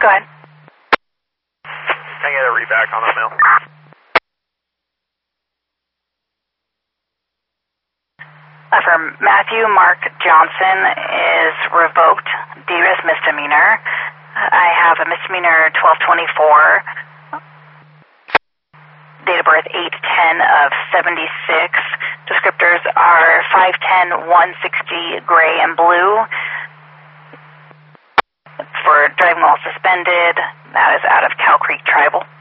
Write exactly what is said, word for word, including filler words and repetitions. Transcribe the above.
Go ahead. Can I get a read back on that mail? Uh, for Matthew Mark Johnson is revoked due as misdemeanor. I have a misdemeanor twelve twenty-four, date of birth eight ten of seventy-six. Descriptors are five ten, one sixty, gray and blue. It's for driving while suspended. That is out of Cow Creek Tribal.